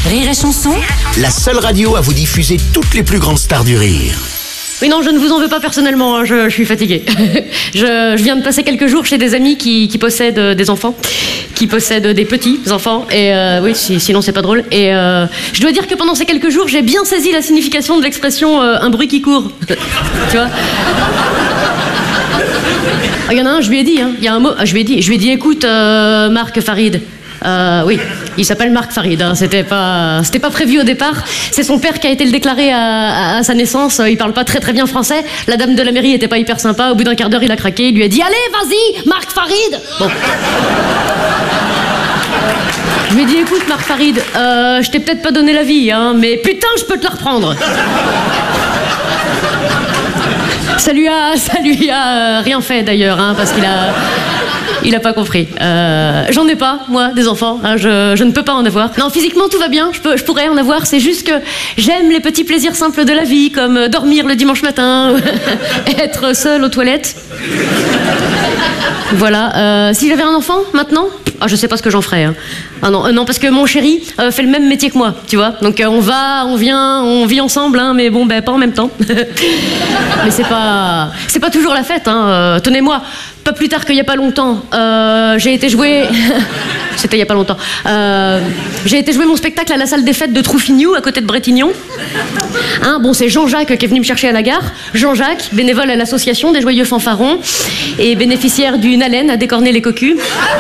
Rire et Chanson, La seule radio à vous diffuser toutes les plus grandes stars du rire. Oui, non, je ne vous en veux pas personnellement, hein, je suis fatiguée. Je viens de passer quelques jours chez des amis qui possèdent des enfants, qui possèdent des petits enfants, et oui, sinon c'est pas drôle. Et je dois dire que pendant ces quelques jours, j'ai bien saisi la signification de l'expression un bruit qui court. Tu vois? Il y en a un, je lui ai dit, hein, il y a un mot, je lui ai dit, écoute, Marc Farid. Oui, il s'appelle Marc Farid, hein. C'était pas prévu au départ. C'est son père qui a été le déclaré à sa naissance. Il parle pas très très bien français. La dame de la mairie était pas hyper sympa. Au bout d'un quart d'heure, il a craqué. Il lui a dit allez, vas-y, Marc Farid. Bon. Je lui ai dit écoute, Marc Farid, je t'ai peut-être pas donné la vie, hein, mais putain, je peux te la reprendre. Ça lui a rien fait d'ailleurs, hein, parce il a pas compris. J'en ai pas, moi, des enfants. Hein, je ne peux pas en avoir. Non, physiquement, tout va bien. Je pourrais en avoir. C'est juste que j'aime les petits plaisirs simples de la vie, comme dormir le dimanche matin, être seule aux toilettes. Voilà. Si j'avais un enfant, maintenant, je sais pas ce que j'en ferais. Hein. Ah non, parce que mon chéri fait le même métier que moi, tu vois. Donc on va, on vient, on vit ensemble, hein, mais bon, pas en même temps. Mais c'est pas toujours la fête, hein. Tenez-moi. Pas plus tard qu'il y a pas longtemps, j'ai été jouer... C'était il y a pas longtemps. J'ai été jouer mon spectacle à la salle des fêtes de Troufignou, à côté de Bretignon. Hein, bon, c'est Jean-Jacques qui est venu me chercher à la gare. Jean-Jacques, bénévole à l'association des Joyeux Fanfarons et bénéficiaire d'une haleine à décorner les cocus.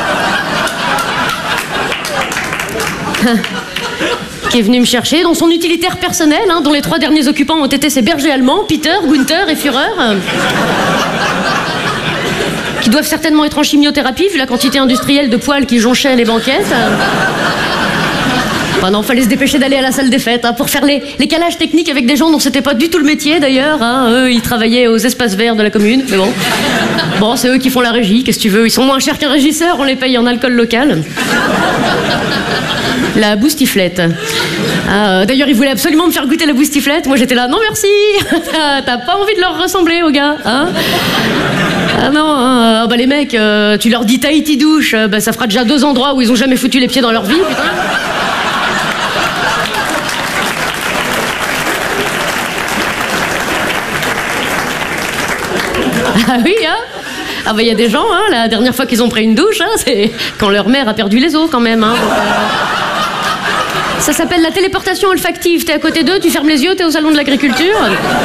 Qui est venu me chercher dans son utilitaire personnel, hein, dont les 3 derniers occupants ont été ses bergers allemands, Peter, Gunther et Führer. Qui doivent certainement être en chimiothérapie, vu la quantité industrielle de poils qui jonchaient les banquettes. Enfin non, fallait se dépêcher d'aller à la salle des fêtes, hein, pour faire les calages techniques avec des gens dont c'était pas du tout le métier, d'ailleurs. Hein. Eux, ils travaillaient aux espaces verts de la commune, mais bon. Bon, c'est eux qui font la régie, qu'est-ce que tu veux? Ils sont moins chers qu'un régisseur, on les paye en alcool local. La boustiflette. D'ailleurs, ils voulaient absolument me faire goûter la boustiflette. Moi, j'étais là, non merci. T'as pas envie de leur ressembler, aux gars, hein? Ah non, hein, les mecs, tu leur dis Tahiti douche, ça fera déjà 2 endroits où ils ont jamais foutu les pieds dans leur vie, putain. Ah oui, hein? Ah y a des gens, hein, la dernière fois qu'ils ont pris une douche, hein, c'est quand leur mère a perdu les os quand même, hein. Ça s'appelle la téléportation olfactive. T'es à côté d'eux, tu fermes les yeux, t'es au salon de l'agriculture.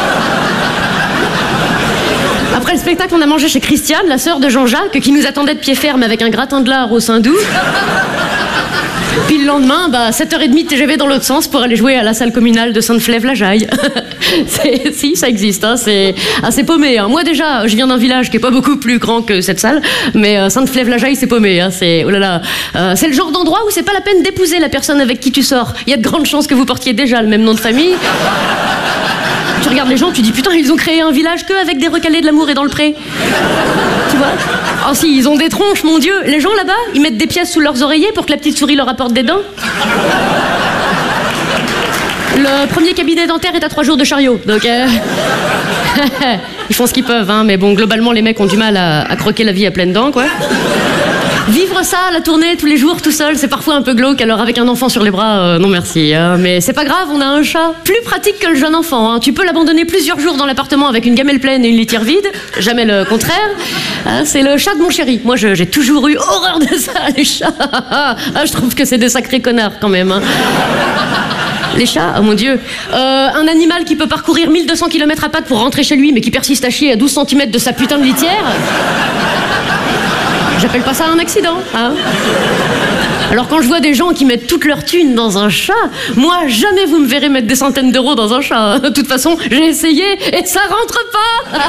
Après le spectacle, on a mangé chez Christiane, la sœur de Jean-Jacques, qui nous attendait de pied ferme avec un gratin de lard au sein doux. Puis le lendemain, 7h30 de TGV dans l'autre sens pour aller jouer à la salle communale de Sainte-Flève-la-Jaille. Si, ça existe, hein, c'est assez paumé. Hein. Moi déjà, je viens d'un village qui est pas beaucoup plus grand que cette salle, mais Sainte-Flève-la-Jaille, c'est paumé. Hein, c'est le genre d'endroit où c'est pas la peine d'épouser la personne avec qui tu sors. Il y a de grandes chances que vous portiez déjà le même nom de famille. Tu regardes les gens, tu dis putain, ils ont créé un village que avec des recalés de l'amour et dans le pré. Tu vois? Oh si, ils ont des tronches, mon Dieu. Les gens là-bas, ils mettent des pièces sous leurs oreillers pour que la petite souris leur apporte des dents. Le premier cabinet dentaire est à 3 jours de chariot, donc ils font ce qu'ils peuvent, hein, mais bon, globalement, les mecs ont du mal à croquer la vie à pleines dents, quoi. Vivre ça, la tournée tous les jours tout seul, c'est parfois un peu glauque, alors avec un enfant sur les bras, non merci. Hein. Mais c'est pas grave, on a un chat. Plus pratique que le jeune enfant. Hein. Tu peux l'abandonner plusieurs jours dans l'appartement avec une gamelle pleine et une litière vide. Jamais le contraire. Hein, c'est le chat de mon chéri. Moi, j'ai toujours eu horreur de ça, les chats. Je trouve que c'est des sacrés connards quand même. Hein. Les chats, oh mon Dieu. Un animal qui peut parcourir 1200 km à pattes pour rentrer chez lui, mais qui persiste à chier à 12 cm de sa putain de litière. J'appelle pas ça un accident, hein. Alors quand je vois des gens qui mettent toute leur thune dans un chat, moi jamais vous me verrez mettre des centaines d'euros dans un chat. De toute façon, j'ai essayé et ça rentre pas.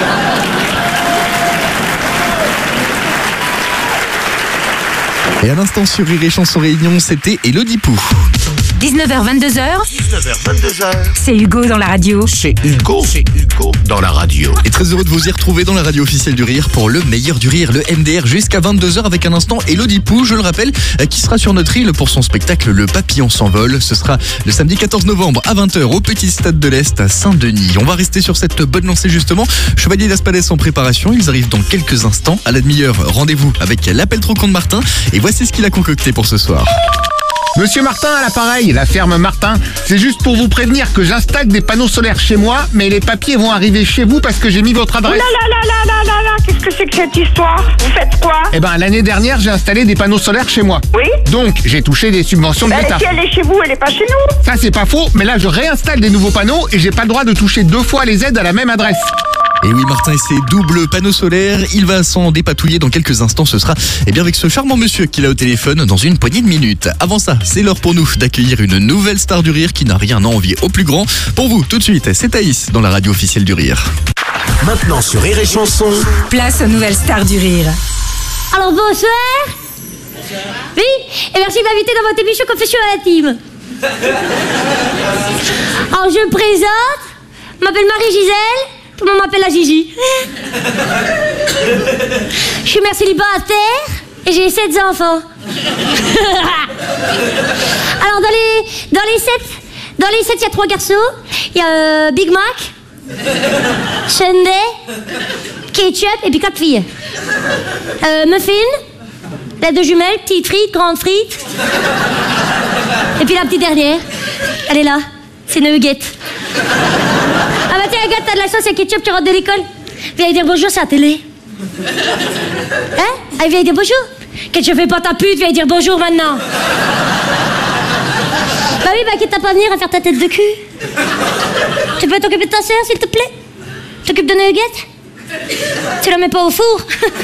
Et à l'instant sur Rire et Chanson Réunion, c'était Elodie Pou. 19h-22h, c'est Hugo dans la radio. C'est Hugo dans la radio. Et très heureux de vous y retrouver dans la radio officielle du rire pour le meilleur du rire, le MDR, jusqu'à 22h avec un instant Elodie Pou, je le rappelle, qui sera sur notre île pour son spectacle Le Papillon s'envole. Ce sera le samedi 14 novembre à 20h au Petit Stade de l'Est à Saint-Denis. On va rester sur cette bonne lancée justement. Chevalier d'Aspalès en préparation, ils arrivent dans quelques instants. À la demi-heure, rendez-vous avec l'appel trop con de Martin. Et voici ce qu'il a concocté pour ce soir. Monsieur Martin à l'appareil, la ferme Martin. C'est juste pour vous prévenir que j'installe des panneaux solaires chez moi, mais les papiers vont arriver chez vous parce que j'ai mis votre adresse. Là, qu'est-ce que c'est que cette histoire? Vous faites quoi? Eh ben, l'année dernière, j'ai installé des panneaux solaires chez moi. Oui? Donc, j'ai touché des subventions de l'État. Si elle est chez vous, elle est pas chez nous. Ça, c'est pas faux, mais là, je réinstalle des nouveaux panneaux et j'ai pas le droit de toucher 2 fois les aides à la même adresse. Et oui, Martin et ses doubles panneaux solaires, il va s'en dépatouiller dans quelques instants. Ce sera avec ce charmant monsieur qu'il a au téléphone dans une poignée de minutes. Avant ça, c'est l'heure pour nous d'accueillir une nouvelle star du rire qui n'a rien à envier au plus grand. Pour vous, tout de suite, c'est Thaïs dans la radio officielle du rire. Maintenant sur Rire et Chanson. Place aux nouvelles stars du rire. Alors bonsoir. Oui, et merci de m'inviter dans votre émission Confession intime. Alors je me présente, je m'appelle Marie-Gisèle, tout le monde m'appelle la Gigi. Je suis mère célibataire et j'ai 7 enfants. Alors dans les 7, il y a 3 garçons. Il y a Big Mac, Sunday, Ketchup et puis 4 filles. Muffin, la 2 jumelles, petite frite, grande frite. Et puis la petite dernière, elle est là, c'est Nugget. Ah bah tiens, regarde, t'as de la chance, il y a Ketchup qui rentre de l'école. Viens dire bonjour, c'est la télé. Hein? Ah, viens dire bonjour. Ketchup, fais pas ta pute, viens dire bonjour maintenant. Bah oui, bah quitte à pas venir à faire ta tête de cul. Tu peux t'occuper de ta sœur, s'il te plaît? T'occupes de Nugget? Tu la mets pas au four?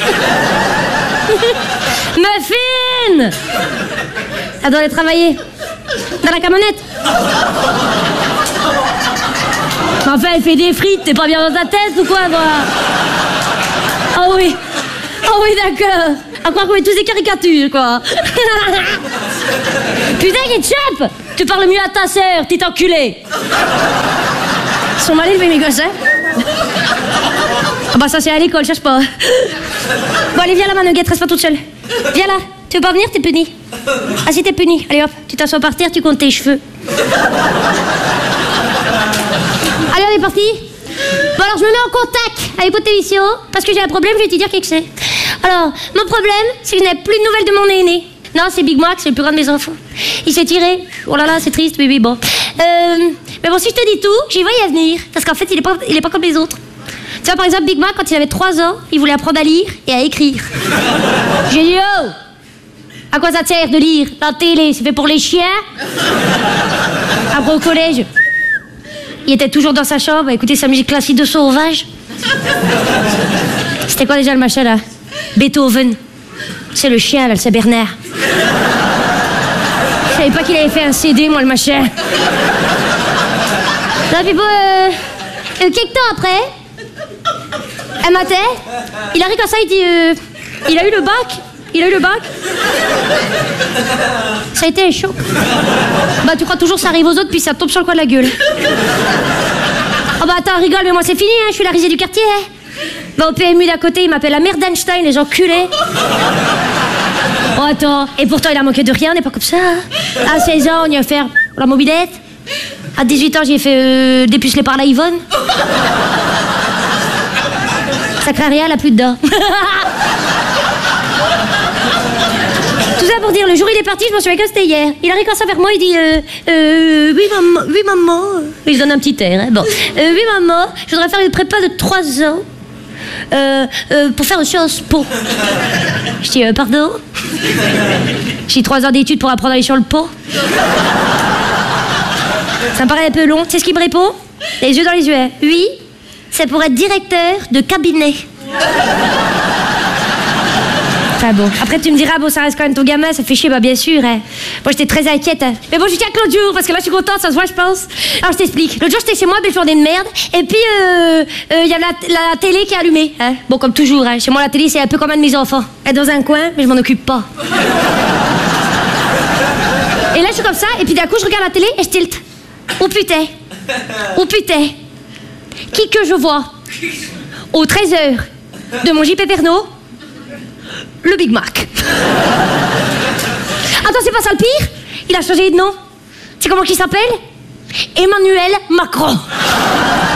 Muffin! Elle doit aller travailler. Dans la camionnette. Enfin, elle fait des frites, t'es pas bien dans ta tête ou quoi, toi? Oh oui, d'accord. À croire qu'on est tous des caricatures, quoi. Putain, Ketchup! Tu parles mieux à ta sœur, t'es enculé. Ils sont mal élevés, mes gosses, hein? Ah bah ça, c'est à l'école, cherche pas. Bon, allez, viens là, ma Nugget, reste pas toute seule. Viens là. Tu veux pas venir, t'es puni. Ah si, t'es puni. Allez hop, tu t'assois par terre, tu comptes tes cheveux. Allez, on est parti. Bon alors, je me mets en contact avec votre émission, parce que j'ai un problème, je vais te dire qu'est-ce que c'est. Alors, mon problème, c'est que je n'ai plus de nouvelles de mon aîné. Non, c'est Big Mac, c'est le plus grand de mes enfants. Il s'est tiré. Oh là là, c'est triste, oui, bon. Mais bon, si je te dis tout, j'y vois y venir, parce qu'en fait, il est pas comme les autres. Tu vois, par exemple, Big Mac, quand il avait 3 ans, il voulait apprendre à lire et à écrire. J'ai dit, oh! À quoi ça te sert de lire? La télé, c'est fait pour les chiens? Après au collège, il était toujours dans sa chambre à écouter sa musique classique de sauvage. C'était quoi déjà le machin là? Beethoven. C'est le chien là, le Saint-Bernard. Je savais pas qu'il avait fait un CD, moi, le machin. Non, puis bon, quelques temps après, un matin, il arrive comme ça, il dit, il a eu le bac. Ça a été un choc. Bah, tu crois toujours que ça arrive aux autres, puis ça tombe sur le coin de la gueule. Oh bah, attends, rigole, mais moi c'est fini, hein, je suis la risée du quartier, hein. Bah, au PMU d'à côté, il m'appelle la mère d'Einstein, les gens culés. Oh, attends, et pourtant il a manqué de rien, on n'est pas comme ça. À 16 ans, on y a fait la mobilette. À 18 ans, j'ai fait dépuceler par la Yvonne. Ça craint rien, elle a plus de dents. Tout ça pour dire, le jour où il est parti, je m'en souviens que c'était hier. Il arrive comme ça vers moi, il dit oui maman. Il se donne un petit air, hein. Bon. Oui maman, je voudrais faire une prépa de 3 ans pour faire Sciences Po. Je dis pardon. J'ai 3 ans d'études pour apprendre à aller sur le pot. Ça me paraît un peu long. Tu sais ce qu'il me répond? Les yeux dans les yeux, hein. Oui, c'est pour être directeur de cabinet. Enfin bon, après tu me diras, bon ça reste quand même ton gamin, ça fait chier, bah bien sûr, hein. Moi j'étais très inquiète, hein. Mais bon, je tiens que l'autre jour, parce que là je suis contente, ça se voit je pense. Alors je t'explique, l'autre jour j'étais chez moi, belle journée de merde, et puis il y a la télé qui est allumée, hein. Bon comme toujours, hein. Chez moi la télé c'est un peu comme un de mes enfants. Elle est dans un coin, mais je m'en occupe pas. Et là je suis comme ça, et puis d'un coup je regarde la télé et je tilte. Oh putain, qui que je vois aux 13h de mon JP Pernod? Le Big Mac. Attends, c'est pas ça le pire? Il a changé de nom. Tu sais comment il s'appelle? Emmanuel Macron.